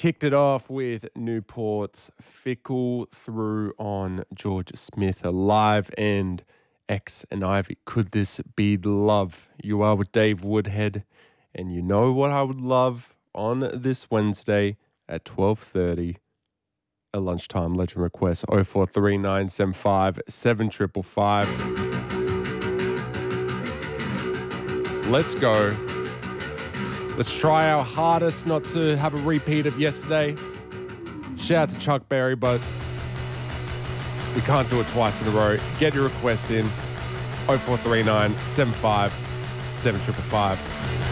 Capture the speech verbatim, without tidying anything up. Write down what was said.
kicked it off with Newport's Fickle through on George Smith, Alive and X and Ivy. Could this be the love? You are with Dave Woodhead, and you know what I would love on this Wednesday at twelve thirty, a lunchtime legend request, oh four three nine seven five seven five five five. Let's go. Let's try our hardest not to have a repeat of yesterday. Shout out to Chuck Berry, but we can't do it twice in a row. Get your requests in. oh four three nine seven five seven five five.